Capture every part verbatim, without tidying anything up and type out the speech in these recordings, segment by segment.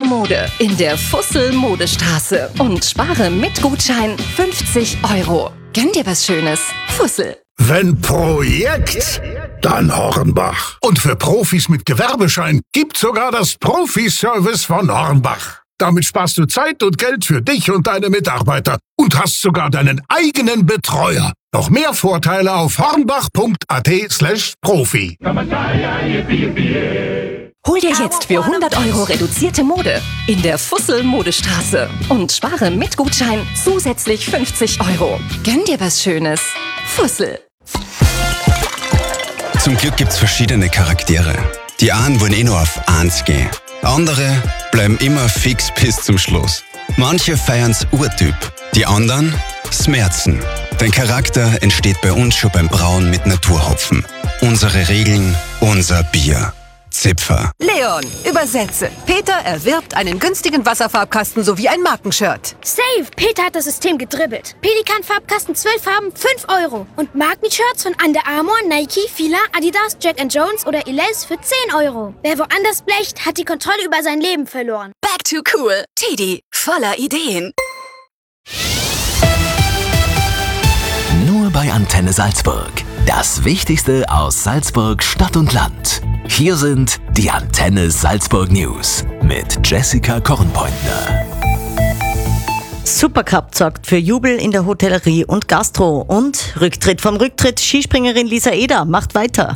Mode in der Fussel Modestraße und spare mit Gutschein fünfzig Euro. Gönn dir was Schönes. Fussel. Wenn Projekt, dann Hornbach. Und für Profis mit Gewerbeschein gibt's sogar das Profi-Service von Hornbach. Damit sparst du Zeit und Geld für dich und deine Mitarbeiter und hast sogar deinen eigenen Betreuer. Noch mehr Vorteile auf hornbach.at slash Profi. Hol dir jetzt für hundert Euro reduzierte Mode in der Fussel Modestraße und spare mit Gutschein zusätzlich fünfzig Euro. Gönn dir was Schönes. Fussel. Zum Glück gibt's verschiedene Charaktere. Die einen wollen eh nur auf eins gehen. Andere bleiben immer fix bis zum Schluss. Manche feiern's Urtyp, die anderen Smerzen. Dein Charakter entsteht bei uns schon beim Brauen mit Naturhopfen. Unsere Regeln, unser Bier. Zipfer. Leon, übersetze. Peter erwirbt einen günstigen Wasserfarbkasten sowie ein Markenshirt. Safe! Peter hat das System gedribbelt. Pelikan-Farbkasten zwölf Farben, fünf Euro. Und Markenshirts von Under Armour, Nike, Fila, Adidas, Jack and Jones oder Elize für zehn Euro. Wer woanders blecht, hat die Kontrolle über sein Leben verloren. Back to cool. Teddy, voller Ideen. Nur bei Antenne Salzburg. Das Wichtigste aus Salzburg, Stadt und Land. Hier sind die Antenne Salzburg News mit Jessica Kornpointner. Supercup sorgt für Jubel in der Hotellerie und Gastro. Und Rücktritt vom Rücktritt. Skispringerin Lisa Eder macht weiter.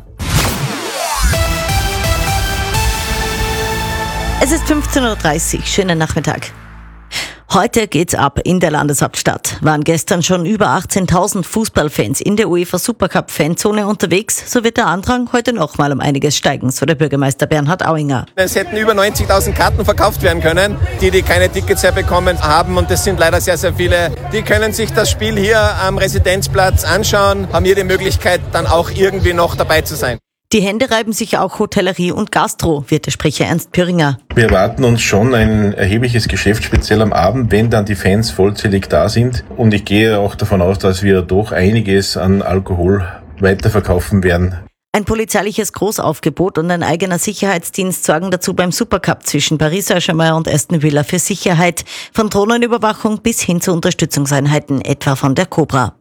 Es ist fünfzehn Uhr dreißig. Schönen Nachmittag. Heute geht's ab in der Landeshauptstadt. Waren gestern schon über achtzehntausend Fußballfans in der UEFA Supercup Fanzone unterwegs, so wird der Andrang heute nochmal um einiges steigen, so der Bürgermeister Bernhard Auinger. Es hätten über neunzigtausend Karten verkauft werden können, die, die keine Tickets herbekommen haben, und das sind leider sehr, sehr viele. Die können sich das Spiel hier am Residenzplatz anschauen, haben hier die Möglichkeit, dann auch irgendwie noch dabei zu sein. Die Hände reiben sich auch Hotellerie und Gastro, wird der Sprecher Ernst Püringer. Wir erwarten uns schon ein erhebliches Geschäft, speziell am Abend, wenn dann die Fans vollzählig da sind. Und ich gehe auch davon aus, dass wir doch einiges an Alkohol weiterverkaufen werden. Ein polizeiliches Großaufgebot und ein eigener Sicherheitsdienst sorgen dazu beim Supercup zwischen Paris Saint-Germain und Aston Villa für Sicherheit, von Drohnenüberwachung bis hin zu Unterstützungseinheiten, etwa von der Cobra.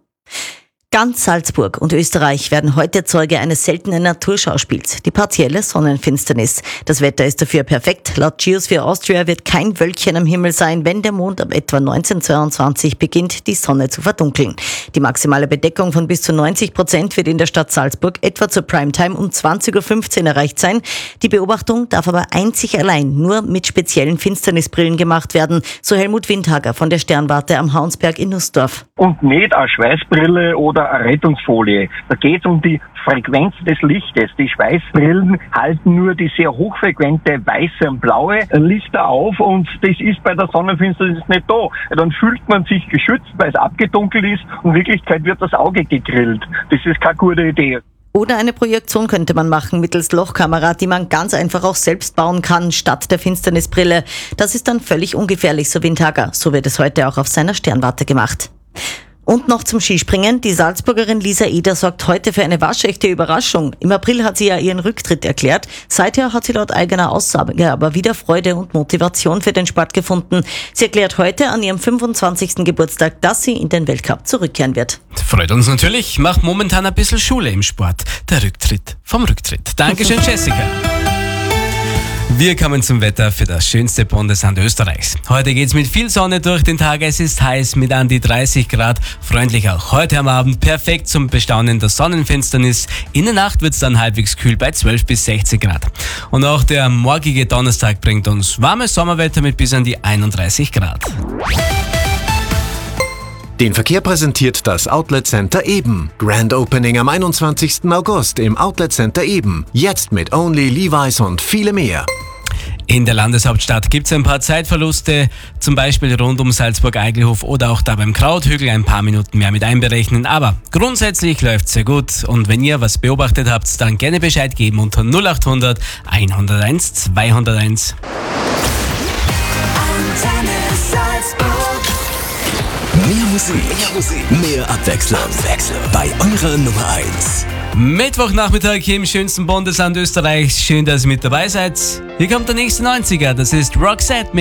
Ganz Salzburg und Österreich werden heute Zeuge eines seltenen Naturschauspiels, die partielle Sonnenfinsternis. Das Wetter ist dafür perfekt. Laut Geosphere Austria wird kein Wölkchen am Himmel sein, wenn der Mond ab etwa neunzehn.zweiundzwanzig beginnt, die Sonne zu verdunkeln. Die maximale Bedeckung von bis zu neunzig Prozent wird in der Stadt Salzburg etwa zur Primetime um zwanzig Uhr fünfzehn erreicht sein. Die Beobachtung darf aber einzig allein nur mit speziellen Finsternisbrillen gemacht werden, so Helmut Windhager von der Sternwarte am Hauensberg in Nussdorf. Und nicht eine Schweißbrille oder eine Rettungsfolie. Da geht es um die Frequenz des Lichtes. Die Schweißbrillen halten nur die sehr hochfrequente weiße und blaue Lichter auf, und das ist bei der Sonnenfinsternis nicht da. Dann fühlt man sich geschützt, weil es abgedunkelt ist, und in Wirklichkeit wird das Auge gegrillt. Das ist keine gute Idee. Oder eine Projektion könnte man machen mittels Lochkamera, die man ganz einfach auch selbst bauen kann, statt der Finsternisbrille. Das ist dann völlig ungefährlich, so Windhager. So wird es heute auch auf seiner Sternwarte gemacht. Und noch zum Skispringen. Die Salzburgerin Lisa Eder sorgt heute für eine waschechte Überraschung. Im April hat sie ja ihren Rücktritt erklärt. Seither hat sie laut eigener Aussage aber wieder Freude und Motivation für den Sport gefunden. Sie erklärt heute an ihrem fünfundzwanzigsten Geburtstag, dass sie in den Weltcup zurückkehren wird. Freut uns natürlich. Macht momentan ein bisschen Schule im Sport. Der Rücktritt vom Rücktritt. Dankeschön, Jessica. Wir kommen zum Wetter für das schönste Bundesland Österreichs. Heute geht's mit viel Sonne durch den Tag. Es ist heiß mit an die dreißig Grad. Freundlich auch heute am Abend. Perfekt zum Bestaunen der Sonnenfinsternis. In der Nacht wird's dann halbwegs kühl bei zwölf bis sechzehn Grad. Und auch der morgige Donnerstag bringt uns warmes Sommerwetter mit bis an die einunddreißig Grad. Den Verkehr präsentiert das Outlet Center Eben. Grand Opening am einundzwanzigsten August im Outlet Center Eben. Jetzt mit Only, Levi's und viele mehr. In der Landeshauptstadt gibt es ein paar Zeitverluste, zum Beispiel rund um Salzburg-Eigelhof oder auch da beim Krauthügel ein paar Minuten mehr mit einberechnen. Aber grundsätzlich läuft sehr gut, und wenn ihr was beobachtet habt, dann gerne Bescheid geben unter null acht hundert hunderteins zweihunderteins. Mehr Musik, mehr Musik, mehr Abwechslung, Abwechslung bei eurer Nummer eins. Mittwochnachmittag hier im schönsten Bundesland Österreichs. Schön, dass ihr mit dabei seid. Hier kommt der nächste neunziger, das ist Roxette.